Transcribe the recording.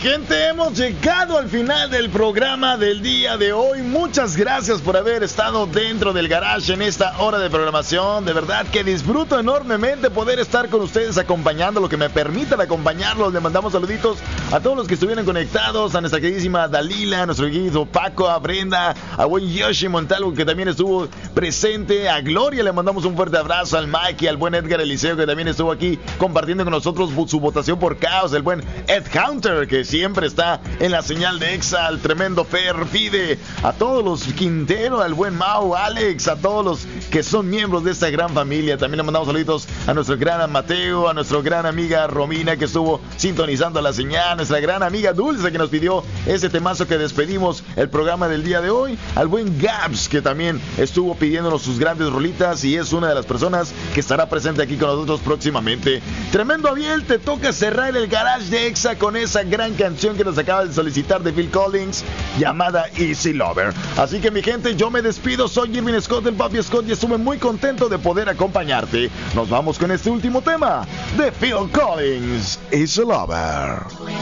gente, hemos llegado al final del programa del día de hoy. Muchas gracias por haber estado dentro del garage en esta hora de programación. De verdad que disfruto enormemente poder estar con ustedes acompañando, lo que me permitan acompañarlos. Le mandamos saluditos a todos los que estuvieron conectados, a nuestra queridísima Dalila, a nuestro querido Paco, a Brenda, a buen Yoshi Montalvo, que también estuvo presente, a Gloria le mandamos un fuerte abrazo, al Mikey, al buen Edgar Eliseo, que también estuvo aquí compartiendo con nosotros su votación por Caos, el buen Ed Hunter, que siempre está en la señal de Exa, al tremendo Fer Pide, a todos los Quintero, al buen Mau, Alex, a todos los que son miembros de esta gran familia. También le mandamos saluditos a nuestro gran Mateo, a nuestra gran amiga Romina, que estuvo sintonizando la señal, a nuestra gran amiga Dulce, que nos pidió ese temazo que despedimos el programa del día de hoy, al buen Gabs, que también estuvo pidiéndonos sus grandes rolitas y es una de las personas que estará presente aquí con nosotros próximamente. Tremendo Abiel, te toca cerrar el garage de Exa con esa gran canción que nos acaba de solicitar de Phil Collins, llamada Easy Lover. Así que mi gente, yo me despido, soy Irving Scott, el Papi Scott, y estuve muy contento de poder acompañarte. Nos vamos con este último tema de Phil Collins, Easy Lover.